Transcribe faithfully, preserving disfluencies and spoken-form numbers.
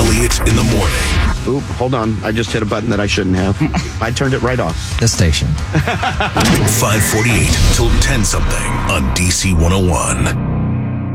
Elliott in the morning. Oop, hold on. I just hit a button that I shouldn't have. I turned it right off. This station. five forty-eight till ten something on D C one oh one.